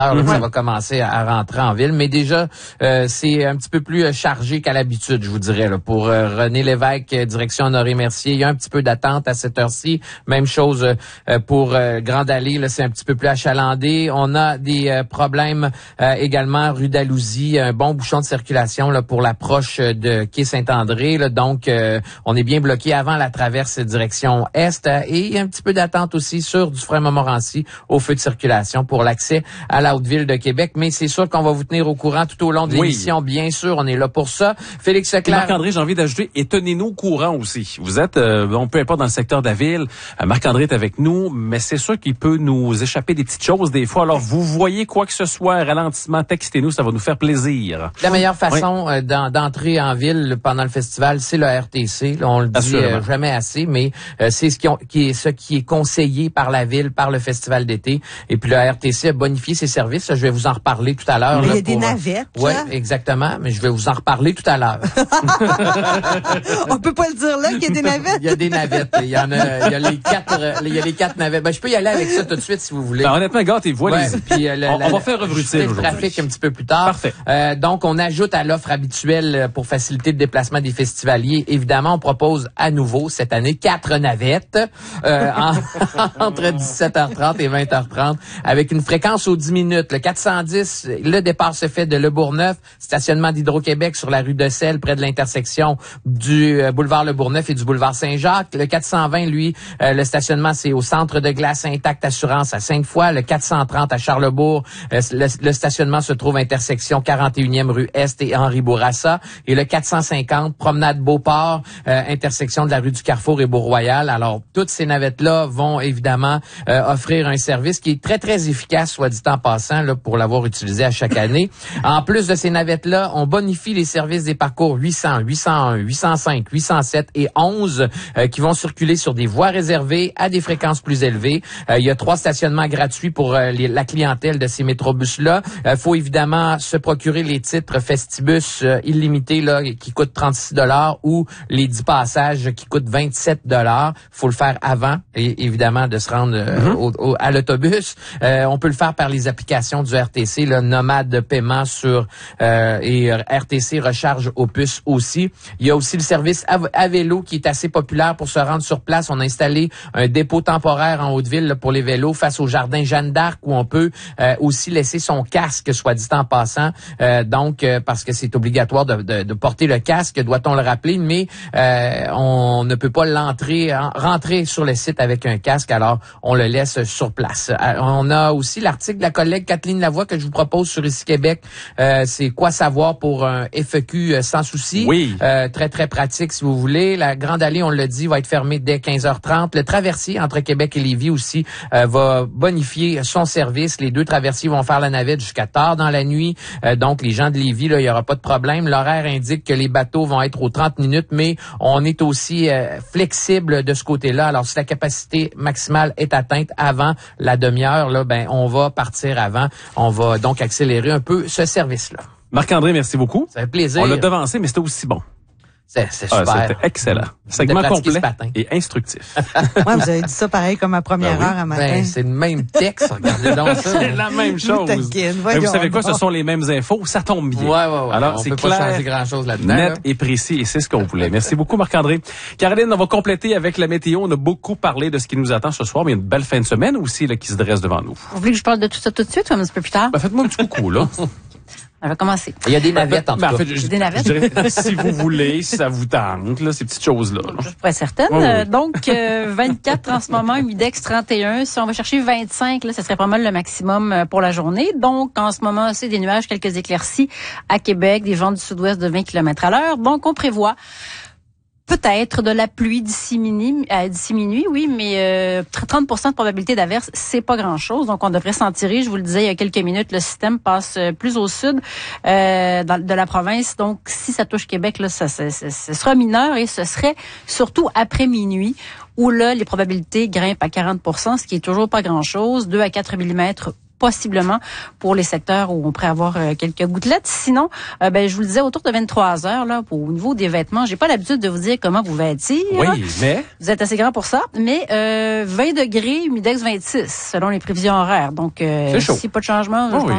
Ça va commencer à rentrer en ville, mais déjà c'est un petit peu plus chargé qu'à l'habitude, je vous dirais. Là. Pour René Lévesque, direction Honoré-Mercier, il y a un petit peu d'attente à cette heure-ci. Même chose pour Grande Allée, là, c'est un petit peu plus achalandé. On a des problèmes également rue d'Alousie, un bon bouchon de circulation là pour l'approche de quai Saint-André. Là, donc on est bien bloqué avant la traverse direction est et un petit peu d'attente aussi sur Dufresne-Montmorency au feu de circulation pour l'accès à la Haute-Ville de Québec, mais c'est sûr qu'on va vous tenir au courant tout au long de l'émission, bien sûr, on est là pour ça. Félix Leclerc. Marc-André, j'ai envie d'ajouter, et tenez-nous au courant aussi. Vous êtes, on peut importe dans le secteur de la ville, Marc-André est avec nous, mais c'est sûr qu'il peut nous échapper des petites choses des fois. Alors, vous voyez quoi que ce soit, un ralentissement, textez-nous, ça va nous faire plaisir. La meilleure façon d'entrer en ville pendant le festival, c'est le RTC. Là, on le dit jamais assez, mais c'est ce qui est conseillé par la ville, par le festival d'été. Et puis le RTC a bonifié ses services. Je vais vous en reparler tout à l'heure. Il y a des navettes. Oui, exactement, mais je vais vous en reparler tout à l'heure. On peut pas le dire là qu'il y a des navettes. Il y a des navettes. Il y a les quatre navettes. Ben, je peux y aller avec ça tout de suite si vous voulez. Ben, honnêtement, gâtez-vous. Ouais, puis on va faire rebrutile le trafic un petit peu plus tard. Parfait. Donc, on ajoute à l'offre habituelle pour faciliter le déplacement des festivaliers. Évidemment, on propose à nouveau cette année 4 navettes entre 17h30 et 20h30 avec une fréquence aux 10 minutes. Le 410, le départ se fait de Le Bourgneuf, stationnement d'Hydro-Québec sur la rue de Selle, près de l'intersection du boulevard Le Bourgneuf et du boulevard Saint-Jacques. Le 420, lui, le stationnement, c'est au centre de glace Intact Assurance à Sainte-Foy. Le 430 à Charlesbourg, le stationnement se trouve intersection 41e rue Est et Henri Bourassa. Et le 450, promenade Beauport, intersection de la rue du Carrefour et Beau-Royal. Alors, toutes ces navettes-là vont évidemment offrir un service qui est très, très efficace, soit dit en passant, là, pour l'avoir utilisé à chaque année. En plus de ces navettes-là, on bonifie les services des parcours 800, 801, 805, 807 et 11 qui vont circuler sur des voies réservées à des fréquences plus élevées. Il y a 3 stationnements gratuits pour la clientèle de ces métrobus-là. Faut évidemment se procurer les titres Festibus illimités là, qui coûtent 36 $ ou les 10 passages qui coûtent 27 $. Faut le faire avant, et évidemment, de se rendre à l'autobus. On peut le faire par les applications du RTC, le Nomade de paiement sur et RTC Recharge au puce aussi. Il y a aussi le service à vélo qui est assez populaire pour se rendre sur place. On a installé un dépôt temporaire en Haute-Ville pour les vélos face au jardin Jeanne d'Arc où on peut aussi laisser son casque, soit dit en passant. Donc, parce que c'est obligatoire de porter le casque, doit-on le rappeler, mais on ne peut pas rentrer sur le site avec un casque, alors on le laisse sur place. On a aussi l'article de la collègue Kathleen Lavoie que je vous propose sur Ici Québec. C'est quoi savoir pour un FEQ sans souci. Oui. Très, très pratique si vous voulez. La Grande Allée, on l'a dit, va être fermée dès 15h30. Le traversier entre Québec et Lévis aussi va bonifier son service. Les 2 traversiers vont faire la navette jusqu'à tard dans la nuit. Donc, les gens de Lévis, là, il n'y aura pas de problème. L'horaire indique que les bateaux vont être aux 30 minutes, mais on est aussi flexible de ce côté-là. Alors, si la capacité maximale est atteinte avant la demi-heure, là, ben, on va partir avant. On va donc accélérer un peu ce service-là. Marc-André, merci beaucoup. Ça fait plaisir. On l'a devancé, mais c'était aussi bon. C'est super. C'était excellent. Segment complet et instructif. Ouais, vous avez dit ça pareil comme à première heure à matin. Ben, c'est le même texte, regardez donc ça. C'est la même chose. Mais vous savez quoi, ce sont les mêmes infos, ça tombe bien. Ouais. Alors, on c'est peut clair, pas changer grand-chose là-dedans. Net et précis, et c'est ce qu'on voulait. Merci beaucoup, Marc-André. Caroline, on va compléter avec la météo. On a beaucoup parlé de ce qui nous attend ce soir, mais il y a une belle fin de semaine aussi là, qui se dresse devant nous. Vous voulez que je parle de tout ça tout de suite ou un petit peu plus tard? Ben, faites-moi un petit coucou, là. On va commencer. Il y a des navettes en tout cas. En fait, des navettes. Je dirais, si vous voulez, si ça vous tente, là, ces petites choses-là. Je suis pas certaine. Oui. Donc, 24 en ce moment, Humidex 31. Si on va chercher 25, là, ça serait pas mal le maximum pour la journée. Donc, en ce moment, c'est des nuages, quelques éclaircies à Québec, des vents du sud-ouest de 20 km/h. Donc, on prévoit peut-être de la pluie d'ici minuit, oui, mais 30% de probabilité d'averse, c'est pas grand-chose. Donc, on devrait s'en tirer. Je vous le disais il y a quelques minutes, le système passe plus au sud de la province. Donc, si ça touche Québec, là, ce sera mineur et ce serait surtout après minuit où là, les probabilités grimpent à 40%, ce qui est toujours pas grand-chose. 2 à 4 millimètres possiblement pour les secteurs où on pourrait avoir quelques gouttelettes. Sinon, je vous le disais, autour de 23 heures, là, au niveau des vêtements, j'ai pas l'habitude de vous dire comment vous vêtir. Oui, mais... Vous êtes assez grand pour ça. Mais 20 degrés, Humidex 26, selon les prévisions horaires. Donc, c'est chaud. Si pas de changement, je pense